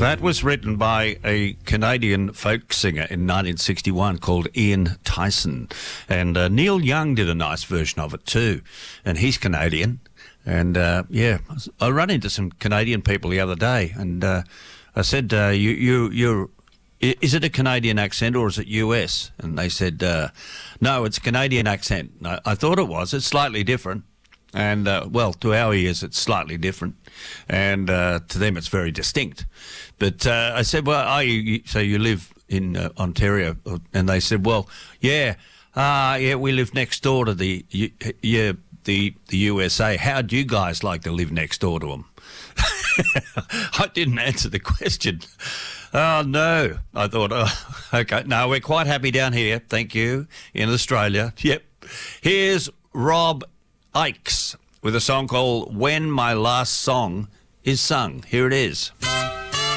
That was written by a Canadian folk singer in 1961 called Ian Tyson. And Neil Young did a nice version of it too. And he's Canadian. And, yeah, I ran into some Canadian people the other day. And I said, you're... Is it a Canadian accent or is it US? And they said, no, it's a Canadian accent. I thought it was. It's slightly different. And, well, to our ears, it's slightly different. And to them, it's very distinct. But I said, well, so you live in Ontario? And they said, well, yeah, we live next door to the USA. How'd you guys like to live next door to them? I didn't answer the question. Oh, no. I thought, oh, okay. No, we're quite happy down here. Thank you. In Australia. Yep. Here's Rob Ikes with a song called When My Last Song Is Sung. Here it is.